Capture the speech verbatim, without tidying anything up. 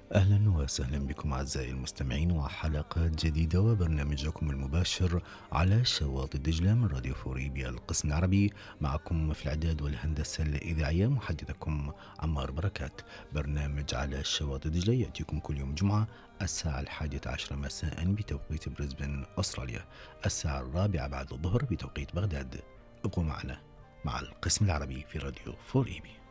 أهلا وسهلا بكم أعزائي المستمعين وحلقات جديدة وبرنامجكم المباشر على شواطئ دجلة من راديو فوريبيا القسم العربي. معكم في الإعداد والهندسة الإذاعية محدثكم عمار بركات. برنامج على شواطئ دجلة يأتيكم كل يوم جمعة الساعة الحادية عشرة مساء بتوقيت بريسبن أستراليا، الساعة الرابعة بعد الظهر بتوقيت بغداد. ابقوا معنا مع القسم العربي في راديو فوريبي.